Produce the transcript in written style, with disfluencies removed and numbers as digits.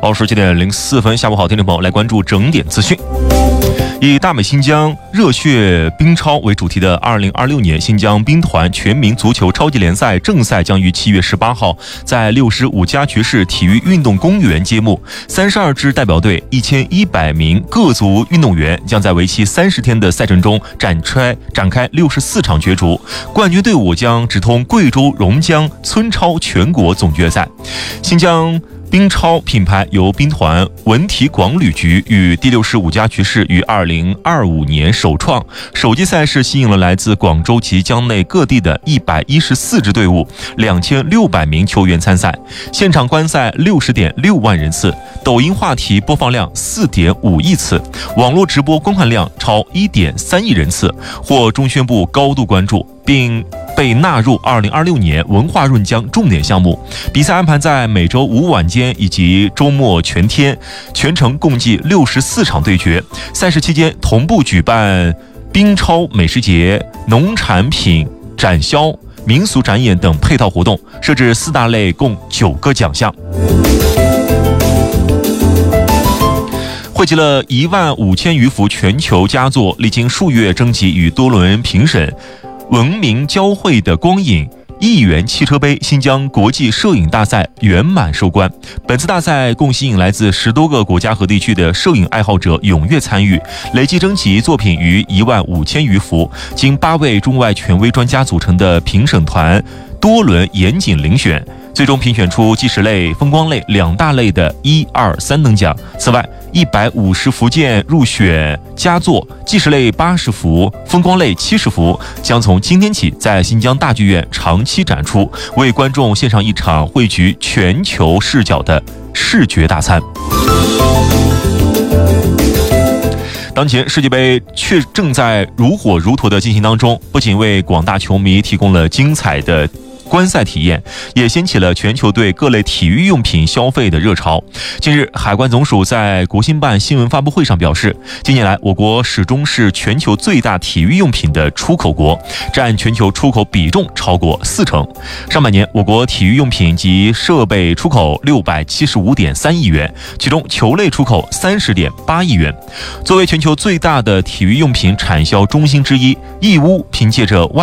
7点04分，下午好，听众朋友，来关注整点资讯。以大美新疆热血冰超为主题的2026年新疆冰团全民足球超级联赛正赛将于7月18号在65家渠市体育运动公园揭幕。32支代表队1100名各族运动员将在为期30天的赛程中展开64场角逐，冠军队伍将直通贵州榕江村超全国总决赛。新疆冰超品牌由冰团文体广旅局与第65家渠市于2025年首创，首届赛事吸引了来自广州及疆内各地的114支队伍，2600名球员参赛，现场观赛60.6万人次，抖音话题播放量4.5亿次，网络直播观看量超1.3亿人次，获中宣部高度关注，并被纳入2026年文化润江重点项目。比赛安排在每周5晚间以及周末全天，全程共计64场对决。赛事期间同步举办冰超美食节、农产品展销、民俗展演等配套活动，设置4大类，共9个奖项。汇集了15000余幅全球佳作，历经数月征集与多轮评审，文明交汇的光影亿元汽车杯新疆国际摄影大赛圆满收官。本次大赛共吸引来自10多个国家和地区的摄影爱好者踊跃参与，累计征集作品逾15000余幅，经8位中外权威专家组成的评审团多轮严谨遴选，最终评选出纪实类、风光类2大类的1、2、3等奖。此外，150幅件入选佳作，纪实类80幅，风光类70幅，将从今天起在新疆大剧院长期展出，为观众献上一场汇聚全球视角的视觉大餐。当前世界杯却正在如火如荼的进行当中，不仅为广大球迷提供了精彩的观赛体验，也掀起了全球对各类体育用品消费的热潮。近日，海关总署在国新办新闻发布会上表示，近年来我国始终是全球最大体育用品的出口国，占全球出口比重超过40%。上半年，我国体育用品及设备出口675.3亿元，其中球类出口30.8亿元。作为全球最大的体育用品产销中心之一，义乌凭借着